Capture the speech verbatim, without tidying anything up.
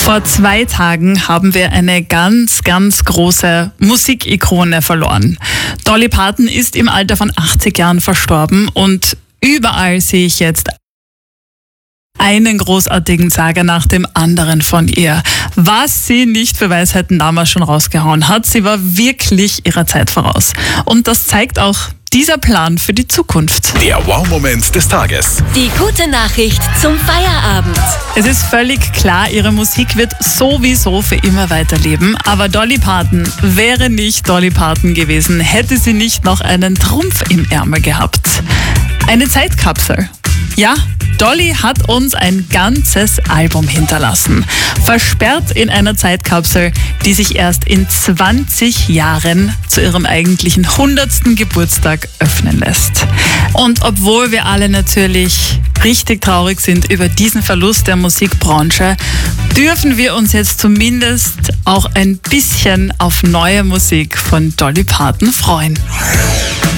Vor zwei Tagen haben wir eine ganz, ganz große Musikikone verloren. Dolly Parton ist im Alter von achtzig Jahren verstorben und überall sehe ich jetzt einen großartigen Sager nach dem anderen von ihr. Was sie nicht für Weisheiten damals schon rausgehauen hat, sie war wirklich ihrer Zeit voraus. Und das zeigt auch dieser Plan für die Zukunft. Der Wow-Moment des Tages. Die gute Nachricht zum Feierabend. Es ist völlig klar, ihre Musik wird sowieso für immer weiterleben. Aber Dolly Parton wäre nicht Dolly Parton gewesen, hätte sie nicht noch einen Trumpf im Ärmel gehabt. Eine Zeitkapsel. Ja, Dolly hat uns ein ganzes Album hinterlassen. Versperrt in einer Zeitkapsel, die sich erst in zwanzig Jahren zu ihrem eigentlichen hundertsten Geburtstag öffnen lässt. Und obwohl wir alle natürlich richtig traurig sind über diesen Verlust der Musikbranche, dürfen wir uns jetzt zumindest auch ein bisschen auf neue Musik von Dolly Parton freuen.